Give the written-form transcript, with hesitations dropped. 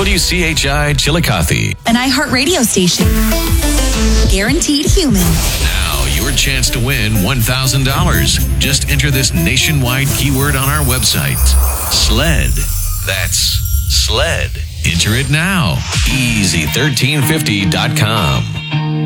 WCHI Chillicothe. An iHeartRadio station. Guaranteed human. Now, your chance to win $1,000. Just enter this nationwide keyword on our website. SLED. That's SLED. Enter it now. Easy1350.com.